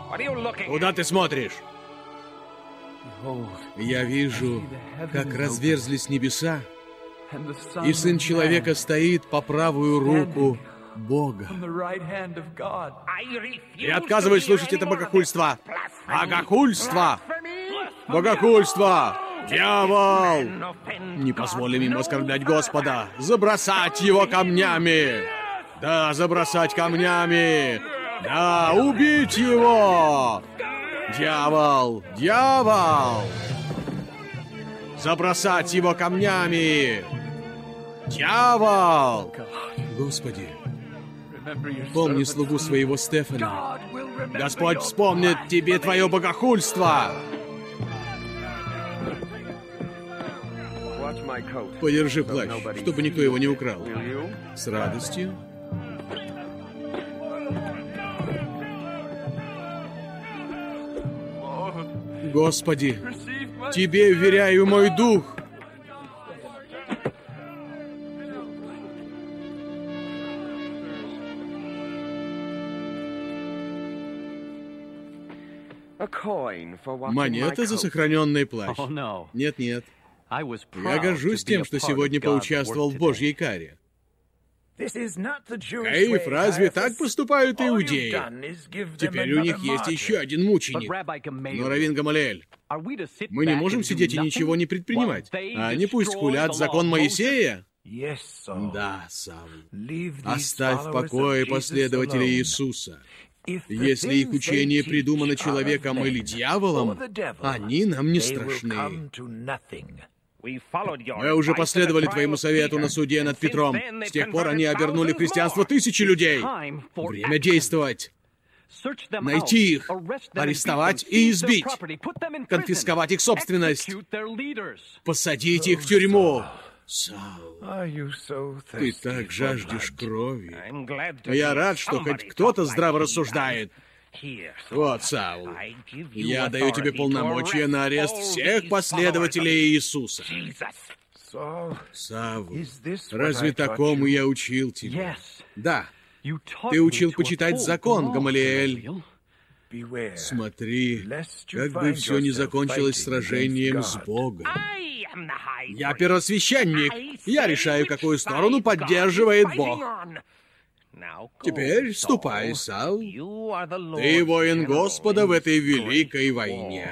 Куда ты смотришь? Я вижу, как разверзлись небеса, и Сын Человека стоит по правую руку Бога. Я отказываюсь слушать это богохульство! Богохульство! Богохульство! Дьявол! Не позволим им оскорблять Господа! Забросать его камнями! Да, забросать камнями! Да, убить его! Дьявол! Дьявол! Забросать его камнями! Дьявол! Господи, помни слугу своего Стефана. Господь вспомнит тебе твое богохульство! Подержи плащ, чтобы никто его не украл. С радостью. Господи, Тебе вверяю мой дух. Монета за сохраненный плащ. Нет-нет. Я горжусь тем, что сегодня поучаствовал в Божьей каре. Каиф, разве так поступают иудеи? Теперь у них есть еще один мученик. Но, раввин Гамалиэль, мы не можем сидеть и ничего не предпринимать. А они пусть хулят закон Моисея? Да, Саул. Оставь в покое последователей Иисуса. Если их учение придумано человеком или дьяволом, они нам не страшны. Мы уже последовали твоему совету на суде над Петром. С тех пор они обернули в христианство тысячи людей. Время действовать. Найти их, арестовать и избить. Конфисковать их собственность. Посадить их в тюрьму. Саул, ты так жаждешь крови. Я рад, что хоть кто-то здраво рассуждает. Вот, Саул, я даю тебе полномочия на арест всех последователей Иисуса. Саул, разве такому я учил тебя? Да, ты учил почитать закон, Гамалиэль. Смотри, как бы все не закончилось сражением с Богом. Я первосвященник. Я решаю, какую сторону поддерживает Бог. Теперь ступай, Саул. Ты воин Господа в этой великой войне.